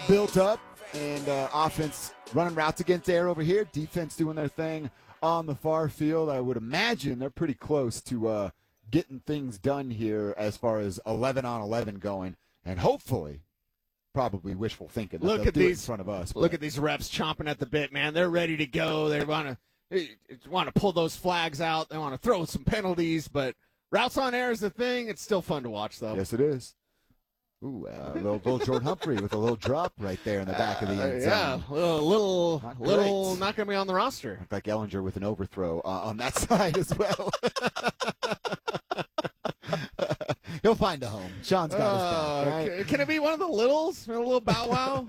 built up, and offense running routes against air over here. Defense doing their thing on the far field. I would imagine they're pretty close to getting things done here as far as 11 on 11 going, and hopefully, probably wishful thinking. That Look at do it these in front of us. Look at these refs chomping at the bit, man. They're ready to go. They want to pull those flags out. They want to throw some penalties, but routes on air is the thing. It's still fun to watch, though. Yes, it is. Ooh, little Jordan Humphrey with a little drop right there in the back of the end zone. Yeah, little, not going to be on the roster. Looked like Ellinger with an overthrow on that side as well. He'll find a home. Sean's got his back, right? Can it be one of the littles? A little Bow Wow?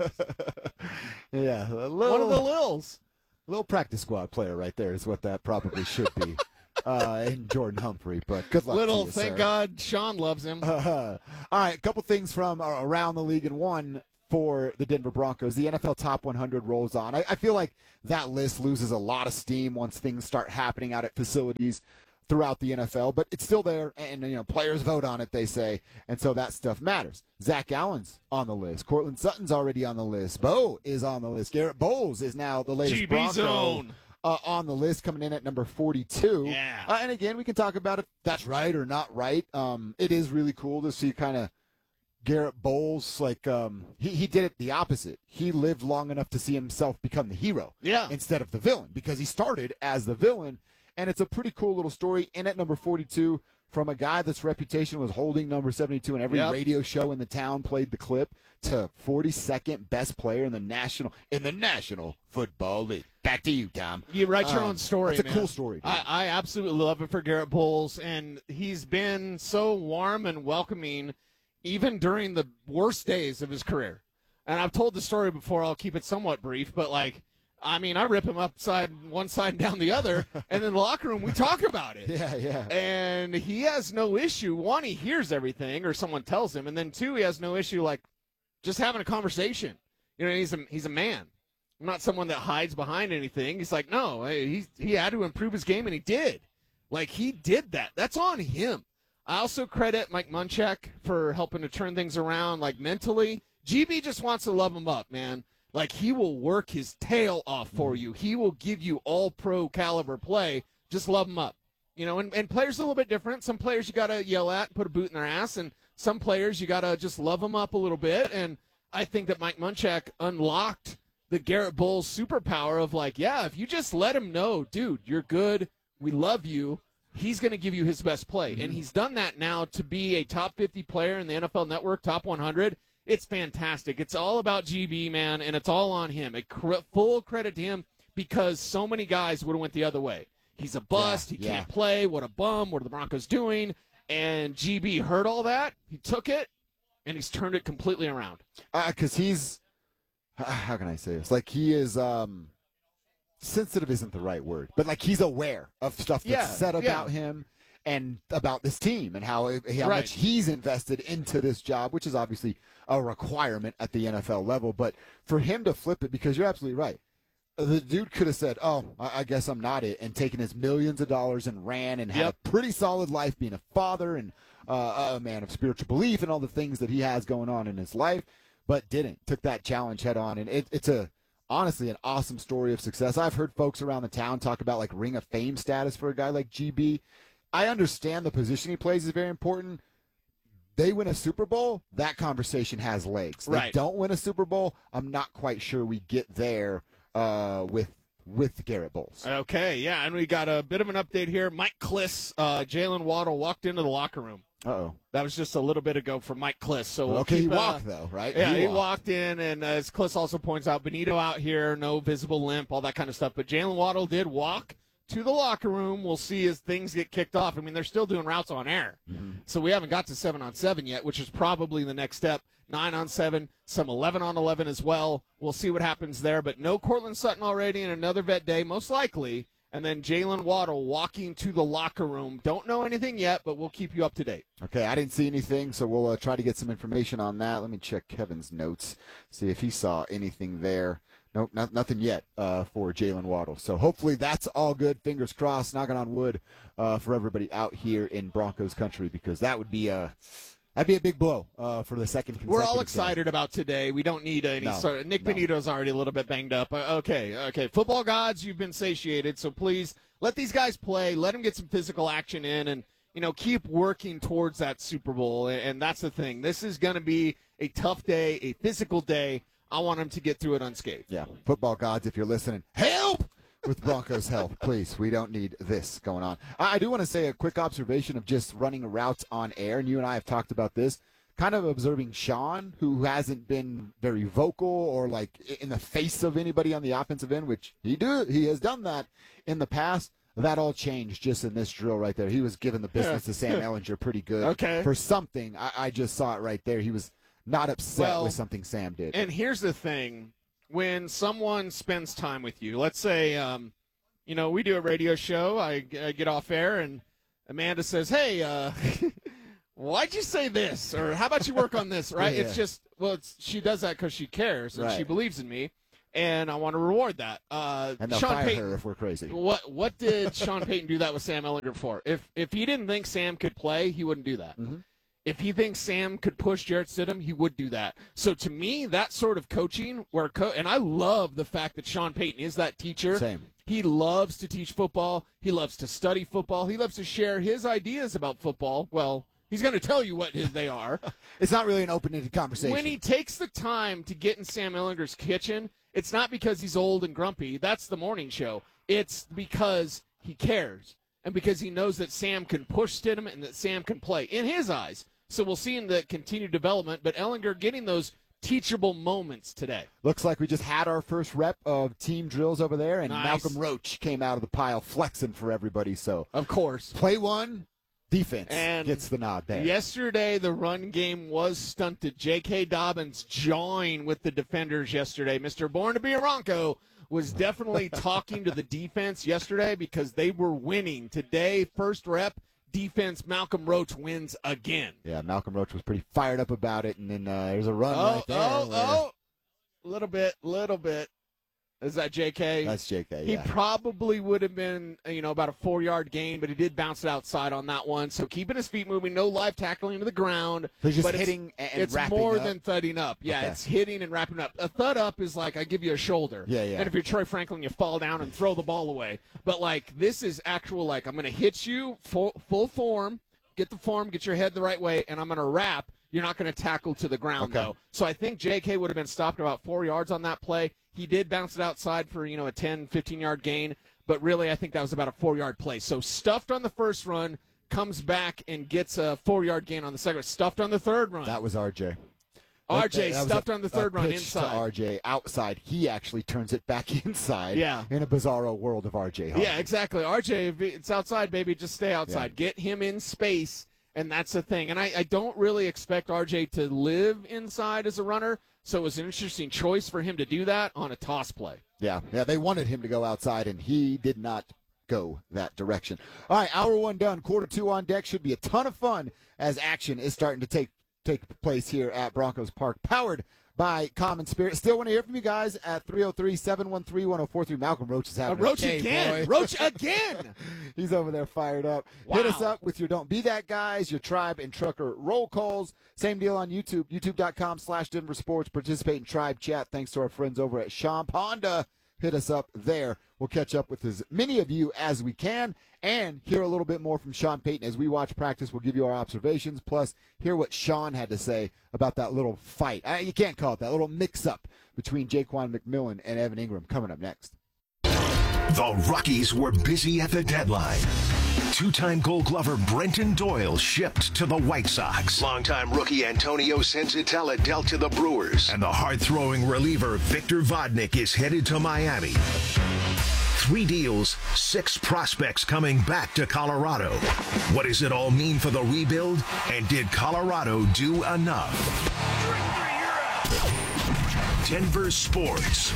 Yeah, One of the littles. little practice squad player right there is what that probably should be. In Jordan Humphrey, but good luck Little, to you, thank sir. God Sean loves him. All right, a couple things from around the league, and one for the Denver Broncos. The NFL Top 100 rolls on. I feel like that list loses a lot of steam once things start happening out at facilities throughout the NFL, but it's still there, and players vote on it, they say, and so that stuff matters. Zach Allen's on the list. Cortland Sutton's already on the list. Bo is on the list. Garrett Bowles is now the latest GB Bronco. zone. On the list, coming in at number 42. Yeah. And again, we can talk about if that's right or not right. It is really cool to see kind of Garrett Bowles, like he did it the opposite. He lived long enough to see himself become the hero instead of the villain, because he started as the villain. And it's a pretty cool little story. In at number 42, from a guy that's reputation was holding number 72, and every radio show in the town played the clip, to 42nd best player in the National Football League. Back to you, Tom. You write your own story. It's a cool story. I absolutely love it for Garrett Bowles, and he's been so warm and welcoming even during the worst days of his career. And I've told the story before. I'll keep it somewhat brief, but I rip him upside one side and down the other, and in the locker room we talk about it. Yeah. And he has no issue. One, he hears everything, or someone tells him, and then two, he has no issue just having a conversation. He's a man. I'm not someone that hides behind anything. He's like, no, he had to improve his game, and he did. He did that. That's on him. I also credit Mike Munchak for helping to turn things around, mentally. GB just wants to love him up, man. He will work his tail off for you. He will give you all pro caliber play. Just love him up. And players are a little bit different. Some players you got to yell at, put a boot in their ass, and some players you got to just love them up a little bit. And I think that Mike Munchak unlocked the Garrett Bowles superpower of if you just let him know, dude, you're good, we love you, he's going to give you his best play. Mm-hmm. And he's done that now to be a top 50 player in the NFL Network, top 100. It's fantastic. It's all about GB, man, and it's all on him. Full credit to him, because so many guys would have went the other way. He's a bust. He can't play. What a bum. What are the Broncos doing? And GB heard all that. He took it, and he's turned it completely around. Because he's, how can I say this? He is, sensitive isn't the right word, but he's aware of stuff that's said about him and about this team, and how much he's invested into this job, which is obviously a requirement at the NFL level. But for him to flip it, because you're absolutely right, the dude could have said, oh, I guess I'm not it, and taken his millions of dollars and ran and had a pretty solid life, being a father and a man of spiritual belief and all the things that he has going on in his life, but didn't. Took that challenge head on, and it's honestly an awesome story of success. I've heard folks around the town talk about Ring of Fame status for a guy like GB. I understand the position he plays is very important. They win a Super Bowl, that conversation has legs. They don't win a Super Bowl, I'm not quite sure we get there with Garrett Bowles. Okay, yeah, and we got a bit of an update here. Mike Kliss, Jalen Waddle walked into the locker room. Uh-oh. That was just a little bit ago from Mike Kliss. So he walked, though, right? Yeah, he walked in, and as Kliss also points out, Benito out here, no visible limp, all that kind of stuff. But Jalen Waddle did walk to the locker room. We'll see as things get kicked off. They're still doing routes on air. Mm-hmm. So we haven't got to 7-on-7 yet, which is probably the next step. 9-on-7, some 11-on-11 as well. We'll see what happens there. But no Cortland Sutton already, and another vet day, most likely. And then Jalen Waddle walking to the locker room. Don't know anything yet, but we'll keep you up to date. Okay, I didn't see anything, so we'll try to get some information on that. Let me check Kevin's notes, see if he saw anything there. Nope, nothing yet for Jalen Waddle. So hopefully that's all good. Fingers crossed, knocking on wood for everybody out here in Broncos country, because that would be That'd be a big blow for the second consecutive We're all excited about today. We don't need any sort of – Nick Benito's already a little bit banged up. Okay. Football gods, you've been satiated, so please let these guys play. Let them get some physical action in and, keep working towards that Super Bowl. And that's the thing. This is going to be a tough day, a physical day. I want them to get through it unscathed. Yeah. Football gods, if you're listening, help with Broncos health, please. We don't need this going on. I do want to say a quick observation of just running routes on air, and you and I have talked about this, kind of observing Sean, who hasn't been very vocal or like in the face of anybody on the offensive end, which he has done that in the past. That all changed just in this drill right there. He was giving the business to Sam Ehlinger pretty good for something. I just saw it right there. He was not upset with something Sam did. And here's the thing. When someone spends time with you, let's say, we do a radio show. I get off air, and Amanda says, hey, why'd you say this? Or how about you work on this, right? Yeah. It's just, she does that because she cares, and she believes in me, and I want to reward that. And they'll fire her if we're crazy. What did Sean Payton do that with Sam Ehlinger for? If he didn't think Sam could play, he wouldn't do that. Mm-hmm. If he thinks Sam could push Jarrett Stidham, he would do that. So to me, that sort of coaching, and I love the fact that Sean Payton is that teacher. Same. He loves to teach football. He loves to study football. He loves to share his ideas about football. Well, he's going to tell you what they are. It's not really an open-ended conversation. When he takes the time to get in Sam Ehlinger's kitchen, it's not because he's old and grumpy. That's the morning show. It's because he cares and because he knows that Sam can push Stidham and that Sam can play in his eyes. So we'll see in the continued development, but Ehlinger getting those teachable moments today. Looks like we just had our first rep of team drills over there, and nice. Malcolm Roach came out of the pile flexing for everybody. So of course, play one, defense gets the nod there. Yesterday, the run game was stunted. J.K. Dobbins joined with the defenders yesterday. Mr. Born to be a Bronco was definitely talking to the defense yesterday because they were winning. Today, first rep, defense, Malcolm Roach wins again. Yeah, Malcolm Roach was pretty fired up about it, and then there's a run right there. Little bit. Is that JK? That's JK, He probably would have been, about a 4-yard gain, but he did bounce it outside on that one. So keeping his feet moving, no live tackling to the ground. So just hitting and wrapping up. It's more up. than thudding up. Yeah, It's hitting and wrapping up. A thud up is like I give you a shoulder. Yeah. And if you're Troy Franklin, you fall down and throw the ball away. But, this is actual, I'm going to hit you full form, get the form, get your head the right way, and I'm going to wrap. You're not going to tackle to the ground, though. So I think JK would have been stopped about 4 yards on that play. He did bounce it outside for, a 10, 15-yard gain, but really I think that was about a 4-yard play. So stuffed on the first run, comes back and gets a 4-yard gain on the second. Stuffed on the third run. That was RJ. RJ stuffed on the third run inside. To RJ outside. He actually turns it back inside. Yeah. In a bizarro world of RJ Hall. Yeah, exactly. RJ, if it's outside, baby, just stay outside. Yeah. Get him in space, and that's the thing. And I don't really expect RJ to live inside as a runner, so it was an interesting choice for him to do that on a toss play. Yeah, they wanted him to go outside, and he did not go that direction. All right, hour one done. Quarter two on deck. Should be a ton of fun as action is starting to take place here at Broncos Park, powered by Common Spirit. Still want to hear from you guys at 303-713-1043. Malcolm Roach is having Roach again. Boy. Roach again. He's over there fired up. Wow. Hit us up with your Don't Be That Guys, your Tribe and Trucker roll calls. Same deal on YouTube, youtube.com/Denver Sports. Participate in Tribe Chat. Thanks to our friends over at Sean Honda. Hit us up there. We'll catch up with as many of you as we can and hear a little bit more from Sean Payton. As we watch practice, we'll give you our observations, plus hear what Sean had to say about that little fight. You can't call it that, little mix-up between Jaquan McMillan and Evan Ingram coming up next. The Rockies were busy at the deadline. Two-time Gold Glover Brenton Doyle shipped to the White Sox. Longtime rookie Antonio Senzatella dealt to the Brewers. And the hard-throwing reliever Victor Vodnik is headed to Miami. 3 deals, 6 prospects coming back to Colorado. What does it all mean for the rebuild? And did Colorado do enough? Denver Sports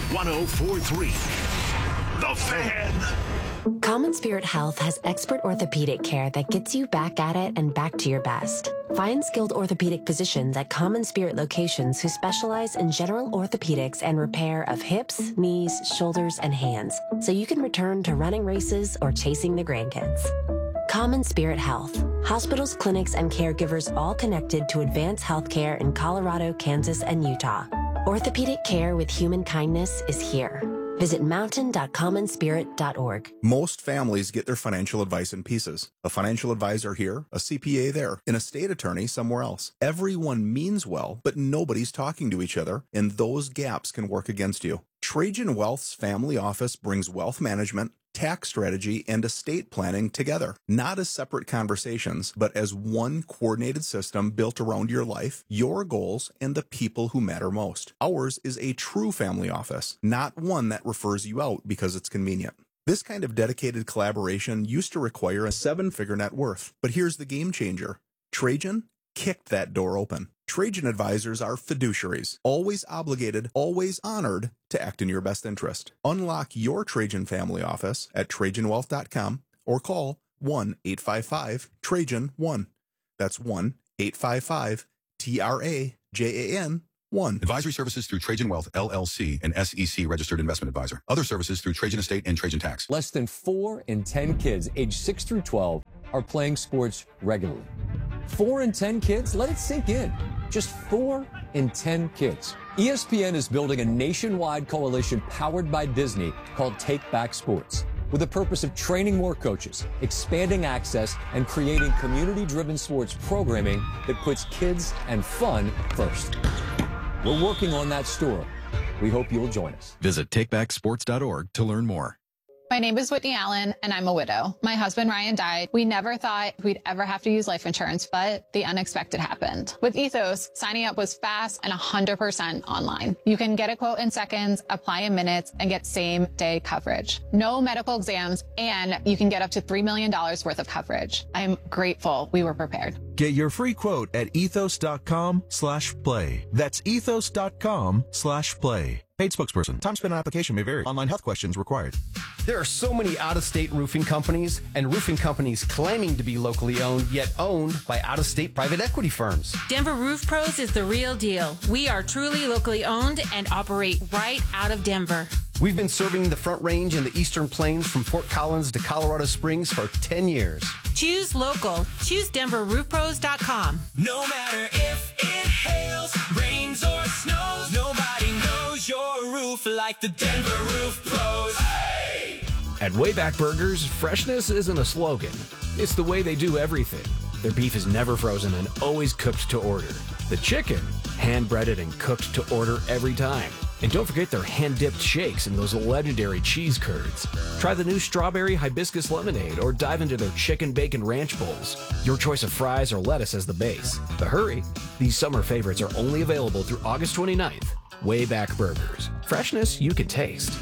104.3. The Fan. Common Spirit Health has expert orthopedic care that gets you back at it and back to your best. Find skilled orthopedic physicians at Common Spirit locations who specialize in general orthopedics and repair of hips, knees, shoulders, and hands, so you can return to running races or chasing the grandkids. Common Spirit Health. Hospitals, clinics, and caregivers all connected to advance healthcare in Colorado, Kansas, and Utah. Orthopedic care with human kindness is here. Visit mountain.commonspirit.org. Most families get their financial advice in pieces. A financial advisor here, a CPA there, an estate attorney somewhere else. Everyone means well, but nobody's talking to each other, and those gaps can work against you. Trajan Wealth's family office brings wealth management, tax strategy, and estate planning together, not as separate conversations, but as one coordinated system built around your life, your goals, and the people who matter most. Ours is a true family office, not one that refers you out because it's convenient. This kind of dedicated collaboration used to require a 7-figure net worth, but here's the game changer. Trajan kicked that door open. Trajan advisors are fiduciaries, always obligated, always honored to act in your best interest. Unlock your Trajan family office at TrajanWealth.com or call 1-855-TRAJAN-1. That's 1-855-TRAJAN-1. Advisory services through Trajan Wealth, LLC, an SEC registered investment advisor. Other services through Trajan Estate and Trajan Tax. Less than 4 in 10 kids aged 6 through 12 are playing sports regularly. 4 in 10 kids? Let it sink in. Just 4 in 10 kids. ESPN is building a nationwide coalition powered by Disney called Take Back Sports, with the purpose of training more coaches, expanding access, and creating community-driven sports programming that puts kids and fun first. We're working on that story. We hope you'll join us. Visit takebacksports.org to learn more. My name is Whitney Allen, and I'm a widow. My husband, Ryan, died. We never thought we'd ever have to use life insurance, but the unexpected happened. With Ethos, signing up was fast and 100% online. You can get a quote in seconds, apply in minutes, and get same-day coverage. No medical exams, and you can get up to $3 million worth of coverage. I'm grateful we were prepared. Get your free quote at ethos.com/play. That's ethos.com/play. Paid spokesperson. Time spent on application may vary. Online health questions required. There are so many out-of-state roofing companies and roofing companies claiming to be locally owned, yet owned by out-of-state private equity firms. Denver Roof Pros is the real deal. We are truly locally owned and operate right out of Denver. We've been serving the Front Range and the Eastern Plains from Fort Collins to Colorado Springs for 10 years. Choose local. Choose DenverRoofPros.com. No matter if it hails, rains, or snows, nobody knows your roof like the Denver Roof Pros. Hey! At Wayback Burgers, freshness isn't a slogan. It's the way they do everything. Their beef is never frozen and always cooked to order. The chicken, hand-breaded and cooked to order every time. And don't forget their hand-dipped shakes and those legendary cheese curds. Try the new strawberry hibiscus lemonade or dive into their chicken bacon ranch bowls. Your choice of fries or lettuce as the base. But hurry, these summer favorites are only available through August 29th. Wayback Burgers. Freshness you can taste.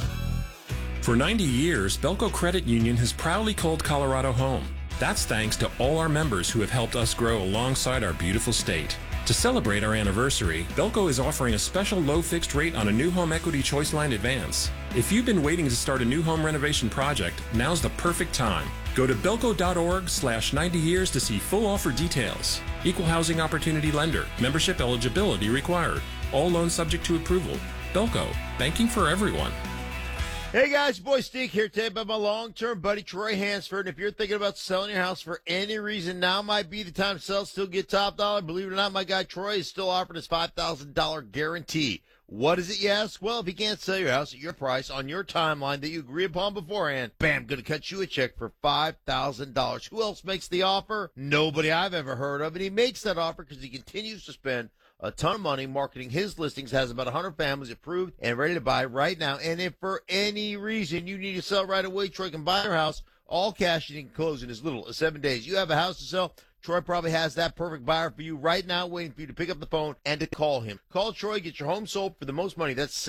For 90 years, Belco Credit Union has proudly called Colorado home. That's thanks to all our members who have helped us grow alongside our beautiful state. To celebrate our anniversary, Belco is offering a special low fixed rate on a new home equity choice line advance. If you've been waiting to start a new home renovation project, now's the perfect time. Go to belco.org/90 years to see full offer details. Equal housing opportunity lender. Membership eligibility required. All loans subject to approval. Belco, banking for everyone. Hey guys, your boy Steve here today by my long-term buddy Troy Hansford. And if you're thinking about selling your house for any reason, now might be the time to sell, still get top dollar. Believe it or not, my guy Troy is still offering his $5,000 guarantee. What is it, you ask? Well, if you can't sell your house at your price on your timeline that you agree upon beforehand, bam, going to cut you a check for $5,000. Who else makes the offer? Nobody I've ever heard of. And he makes that offer because he continues to spend a ton of money marketing his listings, has about 100 families approved and ready to buy right now. And if for any reason you need to sell right away, Troy can buy your house all cash and he can close in as little as 7 days. You have a house to sell, Troy probably has that perfect buyer for you right now, waiting for you to pick up the phone and to call him. Call Troy, get your home sold for the most money. That's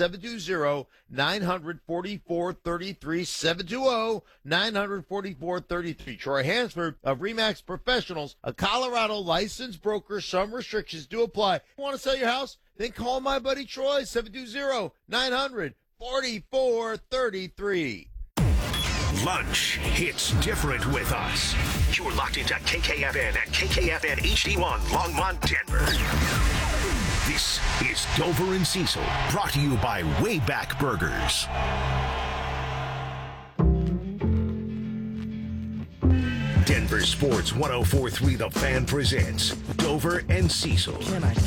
720-900-4433, 720-900-4433. Troy Hansford of RE/MAX Professionals, a Colorado licensed broker. Some restrictions do apply. Want to sell your house? Then call my buddy Troy, 720-900-4433. Lunch hits different with us. You're locked into KKFN and KKFN HD1 Longmont, Denver. This is Dover and Cecil, brought to you by Wayback Burgers. Sports 104.3 The Fan presents Dover and Cecil. Can I